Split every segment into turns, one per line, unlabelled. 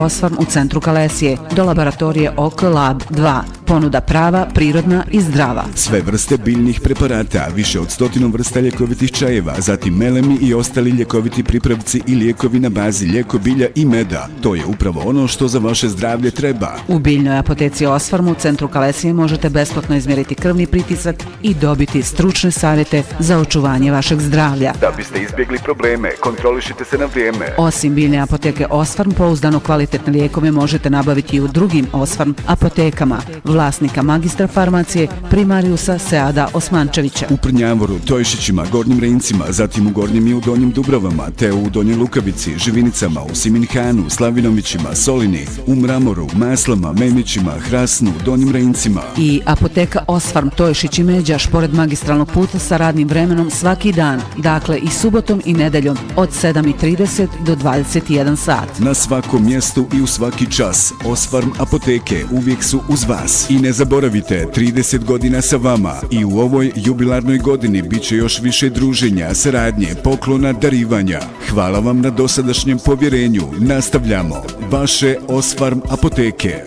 Osfarm u centru Kalesije, do laboratorije OK Lab 2. Ponuda prava, prirodna i zdrava.
Sve vrste biljnih preparata, više od 100 vrsta ljekovitih čajeva, zatim melemi i ostali ljekoviti pripravci i lijekovi na bazi ljeko bilja i meda. To je upravo ono što za vaše zdravlje treba.
U biljnoj apoteci Osfarm u centru Kalesije možete besplatno izmjeriti krvni pritisak i dobiti stručne savjete za očuvanje vašeg zdravlja.
Da biste izbjegli probleme, kontrolišite se na vrijeme.
Osim biljne apoteke Osfarm, pouzdano kvalitetne lijekove možete nabaviti i u drugim Osfarm apotekama. Vlasnika magistra farmacije Primariusa Seada Osmančevića.
U Prnjavoru, Tojšićima, Gornjim Rencima, zatim u Gornjim i u Donjim Dubrovama, te u Donjoj Lukavici, Živinicama, u Siminhanu, Slavinovićima, Solini, u Mramoru, Maslama, Memićima, Hrasnu, Donjim Rencima.
I apoteka Osfarm Tojšić i Međaš pored magistralnog puta sa radnim vremenom svaki dan, dakle i subotom i nedeljom od 7:30 do 21 sat.
Na svakom mjestu i u svaki čas Osfarm apoteke uvijek su uz vas. I ne zaboravite, 30 godina sa vama i u ovoj jubilarnoj godini bit će još više druženja, saradnje, poklona, darivanja. Hvala vam na dosadašnjem povjerenju. Nastavljamo. Vaše Osfarm apoteke.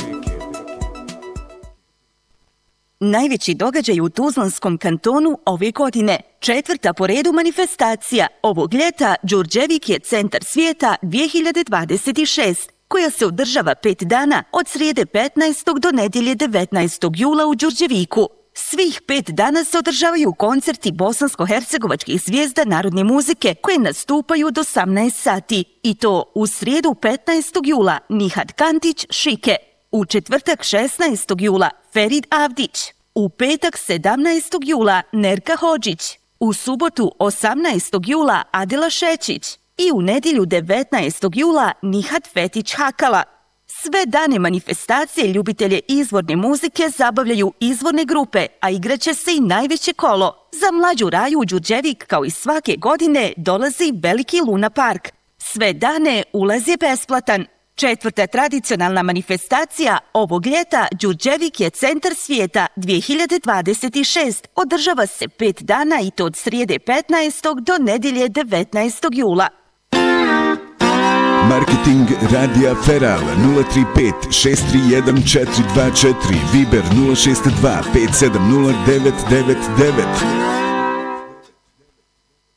Najveći događaj u Tuzlanskom kantonu ove godine. 4. po redu manifestacija ovog ljeta Đurđevik je centar svijeta 2026, koja se održava 5 dana od srijede 15. do nedjelje 19. jula u Đurđeviku. Svih 5 dana se održavaju koncerti bosansko-hercegovačkih zvijezda narodne muzike koje nastupaju do 18 sati. I to u srijedu 15. jula Nihat Kantić Šike, u četvrtak 16. jula Ferid Avdić, u petak 17. jula Nerka Hodžić, u subotu 18. jula Adila Šećić i u nedjelju 19. jula Nihat Fetić Hakala. Sve dane manifestacije ljubitelje izvorne muzike zabavljaju izvorne grupe, a igraće se i najveće kolo. Za mlađu raju u Đurđevik, kao i svake godine, dolazi Veliki Luna Park. Sve dane ulaz je besplatan. 4. tradicionalna manifestacija ovog ljeta Đurđevik je centar svijeta 2026. Održava se 5 dana i to od srijede 15. do nedjelje 19. jula.
Marketing Radija Feral 035 631 424, Viber 062 570 999.